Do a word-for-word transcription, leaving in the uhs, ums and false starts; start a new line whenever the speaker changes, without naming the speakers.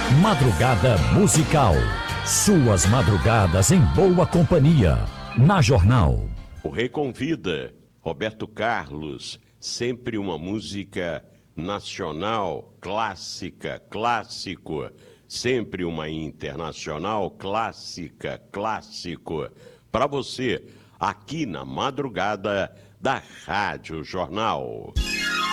Madrugada musical. Suas madrugadas em boa companhia. Na Jornal.
O Rei convida. Roberto Carlos. Sempre uma música nacional, clássica, clássico. Sempre uma internacional, clássica, clássico. Para você, aqui na madrugada da Rádio Jornal.